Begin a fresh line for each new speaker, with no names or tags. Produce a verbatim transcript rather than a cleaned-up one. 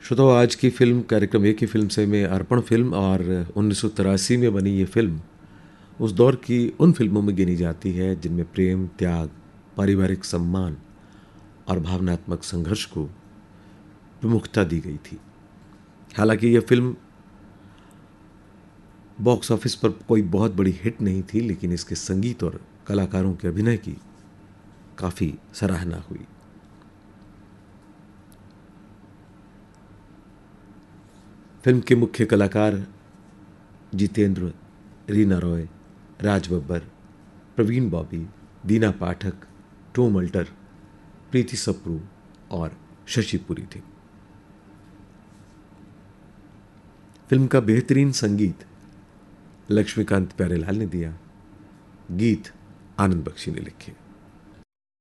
श्रोताओ, आज की फिल्म कार्यक्रम एक ही फिल्म से में अर्पण फिल्म और उन्नीस सौ तिरासी में बनी ये फिल्म उस दौर की उन फिल्मों में गिनी जाती है जिनमें प्रेम, त्याग, पारिवारिक सम्मान और भावनात्मक संघर्ष को प्रमुखता दी गई थी। हालांकि यह फिल्म बॉक्स ऑफिस पर कोई बहुत बड़ी हिट नहीं थी, लेकिन इसके संगीत और कलाकारों के अभिनय की काफ़ी सराहना हुई। फिल्म के मुख्य कलाकार जितेंद्र, रीना रॉय, राज बब्बर, प्रवीण बॉबी, दीना पाठक, टॉम अल्टर, प्रीति सप्रू और शशि पुरी थे। फिल्म का बेहतरीन संगीत लक्ष्मीकांत प्यारेलाल ने दिया। गीत आनंद बख्शी ने लिखे।